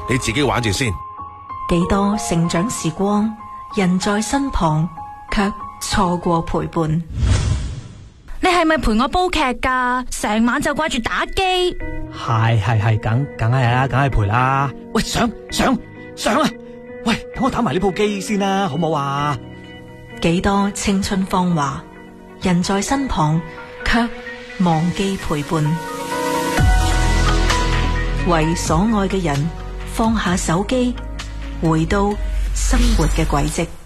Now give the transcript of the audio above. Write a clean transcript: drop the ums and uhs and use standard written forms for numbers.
你自己玩住先。 幾多成長時光，人在身旁，卻錯過陪伴。 你係咪陪我煲劇㗎？成晚就掛住打機。 係，梗係啦，梗係陪啦。喂，上啊！喂，等我打埋呢部機先啦，好唔好啊？ 幾多青春芳華，人在身旁，卻忘記陪伴。為所愛嘅人放下手機，回到生活嘅軌跡。